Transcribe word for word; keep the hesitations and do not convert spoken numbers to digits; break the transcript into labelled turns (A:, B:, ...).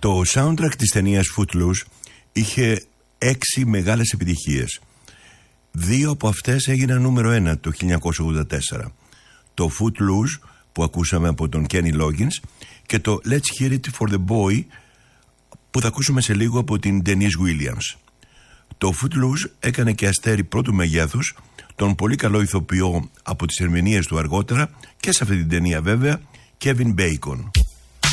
A: Το soundtrack της ταινίας Footloose είχε έξι μεγάλες επιτυχίες. Δύο από αυτές έγιναν νούμερο ένα το χίλια εννιακόσια ογδόντα τέσσερα. Το Footloose που ακούσαμε από τον Kenny Loggins και το Let's Hear It for the Boy που θα ακούσουμε σε λίγο από την Denise Williams. Το Footloose έκανε και αστέρι πρώτου μεγέθους τον πολύ καλό ηθοποιό από τις ερμηνείες του αργότερα και σε αυτή την ταινία βέβαια, Kevin Bacon.